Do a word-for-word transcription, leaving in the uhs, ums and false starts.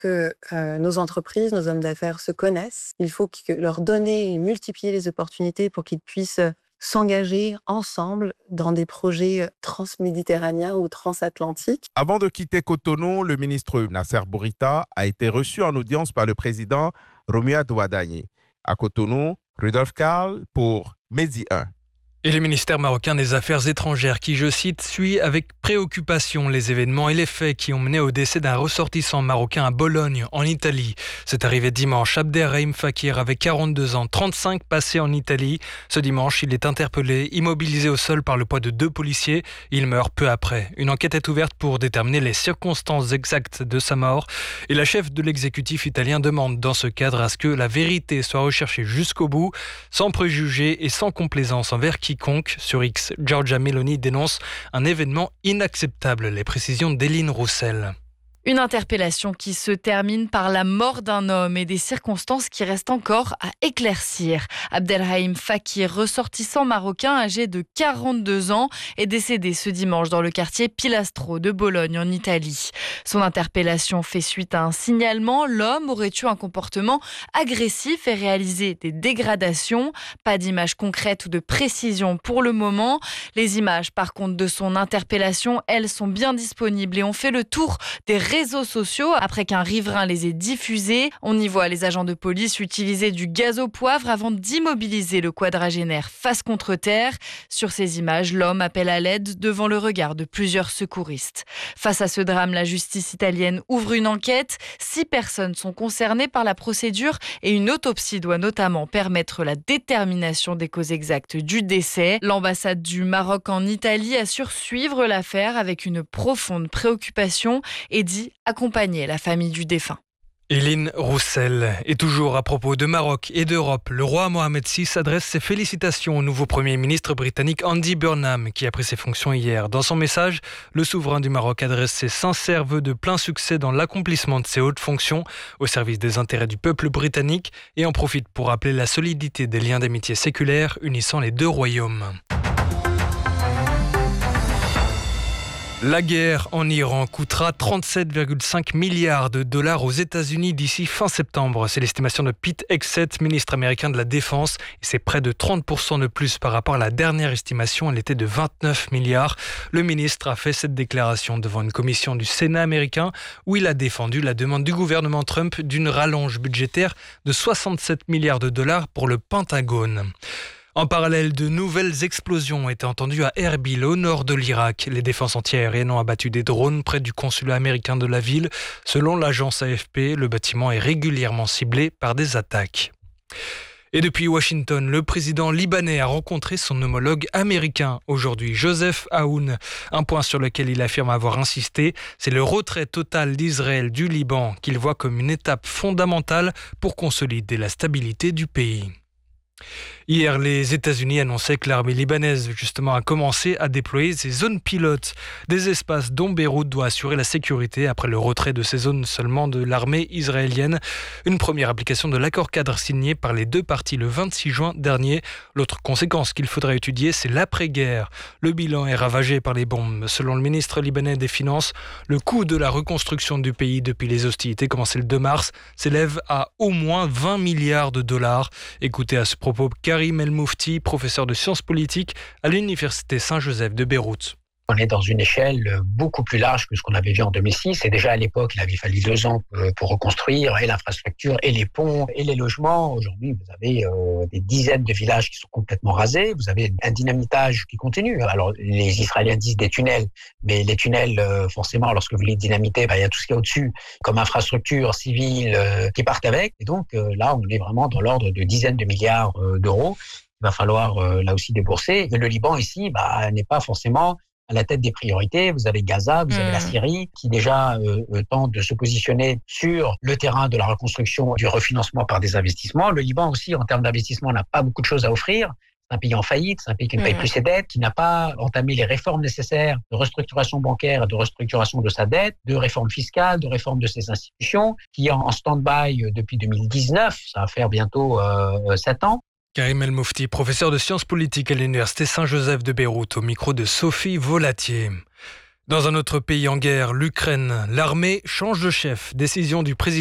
que euh, nos entreprises, nos hommes d'affaires se connaissent. Il faut que leur donner et multiplier les opportunités pour qu'ils puissent s'engager ensemble dans des projets transméditerranéens ou transatlantiques. Avant de quitter Cotonou, le ministre Nasser Bourita a été reçu en audience par le président Romuald Ouadani. À Cotonou, Rudolf Karl pour Medi un. Et le ministère marocain des Affaires étrangères qui, je cite, suit avec préoccupation les événements et les faits qui ont mené au décès d'un ressortissant marocain à Bologne, en Italie. C'est arrivé dimanche. Abderrahim Fakir avait quarante-deux ans, trente-cinq passés en Italie. Ce dimanche, il est interpellé, immobilisé au sol par le poids de deux policiers. Il meurt peu après. Une enquête est ouverte pour déterminer les circonstances exactes de sa mort. Et la chef de l'exécutif italien demande dans ce cadre à ce que la vérité soit recherchée jusqu'au bout, sans préjugés et sans complaisance envers qui Quiconque. Sur X, Giorgia Meloni dénonce un événement inacceptable. Les précisions d'Éline Roussel. Une interpellation qui se termine par la mort d'un homme et des circonstances qui restent encore à éclaircir. Abdelrahim Fakir, ressortissant marocain âgé de quarante-deux ans, est décédé ce dimanche dans le quartier Pilastro de Bologne en Italie. Son interpellation fait suite à un signalement. L'homme aurait eu un comportement agressif et réalisé des dégradations. Pas d'image concrète ou de précision pour le moment. Les images, par contre, de son interpellation, elles sont bien disponibles et ont fait le tour des réseaux sociaux après qu'un riverain les ait diffusés. On y voit les agents de police utiliser du gaz au poivre avant d'immobiliser le quadragénaire face contre terre. Sur ces images, l'homme appelle à l'aide devant le regard de plusieurs secouristes. Face à ce drame, la justice italienne ouvre une enquête. Six personnes sont concernées par la procédure et une autopsie doit notamment permettre la détermination des causes exactes du décès. L'ambassade du Maroc en Italie assure suivre l'affaire avec une profonde préoccupation et dit accompagner la famille du défunt. Éline Roussel. Et toujours à propos de Maroc et d'Europe, le roi Mohamed six adresse ses félicitations au nouveau Premier ministre britannique Andy Burnham, qui a pris ses fonctions hier. Dans son message, le souverain du Maroc adresse ses sincères vœux de plein succès dans l'accomplissement de ses hautes fonctions au service des intérêts du peuple britannique et en profite pour rappeler la solidité des liens d'amitié séculaires unissant les deux royaumes. La guerre en Iran coûtera trente-sept virgule cinq milliards de dollars aux États-Unis d'ici fin septembre. C'est l'estimation de Pete Hegseth, ministre américain de la Défense. Et c'est près de trente pour cent de plus par rapport à la dernière estimation. Elle était de vingt-neuf milliards. Le ministre a fait cette déclaration devant une commission du Sénat américain où il a défendu la demande du gouvernement Trump d'une rallonge budgétaire de soixante-sept milliards de dollars pour le Pentagone. En parallèle, de nouvelles explosions ont été entendues à Erbil, au nord de l'Irak. Les défenses antiaériennes ont abattu des drones près du consulat américain de la ville. Selon l'agence A F P, le bâtiment est régulièrement ciblé par des attaques. Et depuis Washington, le président libanais a rencontré son homologue américain aujourd'hui, Joseph Aoun. Un point sur lequel il affirme avoir insisté, c'est le retrait total d'Israël du Liban, qu'il voit comme une étape fondamentale pour consolider la stabilité du pays. Hier, les États-Unis annonçaient que l'armée libanaise justement a commencé à déployer ses zones pilotes, des espaces dont Beyrouth doit assurer la sécurité après le retrait de ces zones seulement de l'armée israélienne. Une première application de l'accord cadre signé par les deux parties le vingt-six juin dernier. L'autre conséquence qu'il faudra étudier, c'est l'après-guerre. Le bilan est ravagé par les bombes. Selon le ministre libanais des Finances, le coût de la reconstruction du pays depuis les hostilités commencées le deux mars s'élève à au moins vingt milliards de dollars. Écoutez à ce propos Karim El Moufti, professeur de sciences politiques à l'université Saint-Joseph de Beyrouth. On est dans une échelle beaucoup plus large que ce qu'on avait vu en deux mille six. Et déjà à l'époque, il avait fallu deux ans pour reconstruire et l'infrastructure, et les ponts, et les logements. Aujourd'hui, vous avez euh, des dizaines de villages qui sont complètement rasés. Vous avez un dynamitage qui continue. Alors, les Israéliens disent des tunnels, mais les tunnels, euh, forcément, lorsque vous les dynamitez, bah, il y a tout ce qu'il y a au-dessus, comme infrastructure civile, euh, qui partent avec. Et donc, euh, là, on est vraiment dans l'ordre de dizaines de milliards euh, d'euros. Il va falloir, euh, là aussi, débourser. Et le Liban, ici, bah, n'est pas forcément à la tête des priorités. Vous avez Gaza, vous mmh. avez la Syrie, qui déjà euh, tente de se positionner sur le terrain de la reconstruction, du refinancement par des investissements. Le Liban aussi, en termes d'investissement, n'a pas beaucoup de choses à offrir. C'est un pays en faillite, c'est un pays qui ne paye mmh. plus ses dettes, qui n'a pas entamé les réformes nécessaires de restructuration bancaire, de restructuration de sa dette, de réforme fiscale, de réforme de ses institutions, qui est en stand-by depuis deux mille dix-neuf, ça va faire bientôt euh, sept ans. Karim El Moufti, professeur de sciences politiques à l'université Saint-Joseph de Beyrouth, au micro de Sophie Volatier. Dans un autre pays en guerre, l'Ukraine, l'armée change de chef. Décision du président